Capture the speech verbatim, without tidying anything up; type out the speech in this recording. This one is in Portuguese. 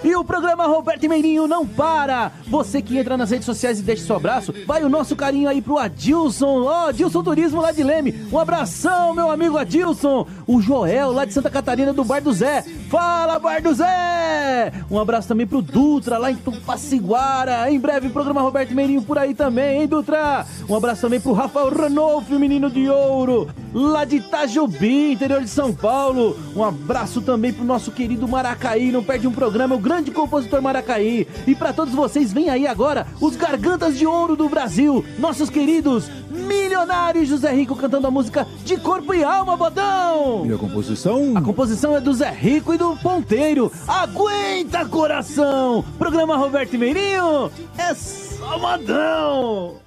E o programa Roberto e Meirinho não para. Você que entra nas redes sociais e deixa seu abraço, vai o nosso carinho aí pro Adilson. Ó, oh, Adilson Turismo lá de Leme. Um abração, meu amigo Adilson. O Joel lá de Santa Catarina do Bar do Zé. Fala, Bar do Zé. Um abraço também pro Dutra lá em Tupaciguara. Em breve, programa Roberto e Meirinho por aí também, hein, Dutra? Um abraço também pro Rafael Ranolfo, o menino de ouro, lá de Itajobi, interior de São Paulo. Um abraço também pro nosso querido Maracaí, não perde um programa, o grande compositor Maracaí. E pra todos vocês, vem aí agora os Gargantas de Ouro do Brasil, nossos queridos Milionários, José Rico cantando a música De Corpo e Alma, Bodão. E a composição? A composição é do Zé Rico e do Ponteiro. Aguenta, coração! Programa Roberto e Meirinho é só modão!